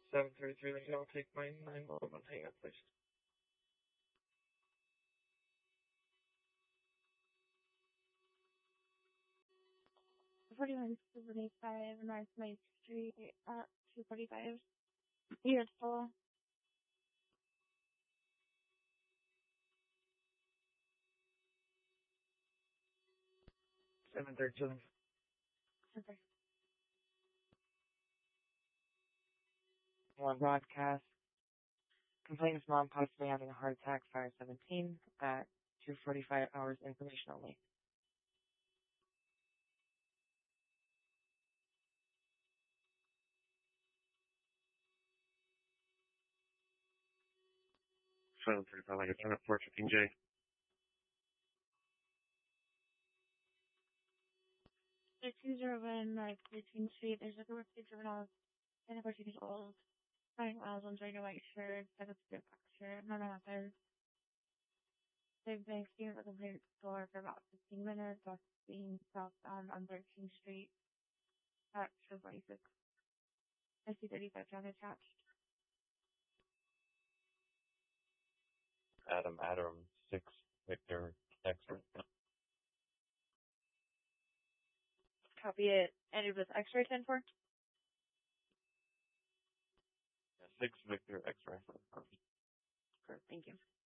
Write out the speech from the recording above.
733 Lincoln, I'll take my 911 hang up, please. $41.75 North Main Street at 245. Yes, hello. Okay. One broadcast. Complainant's mom possibly having a heart attack, fire 17 at 2:45 hours, information only. Phone 35 like a turn up 415J. There's 201 North 13th Street. There's a group of juveniles 10 to 14 years old. 5 miles on wearing a white shirt, like a strip back shirt, none of that. They've been experiencing at the complaint store for about 15 minutes, that's being southbound on 13th Street at 246. SC-35 trying attached. Adam, 6 Victor X-ray. Copy it. And it was X-ray 10-4? 6 Victor X-ray. Thank you.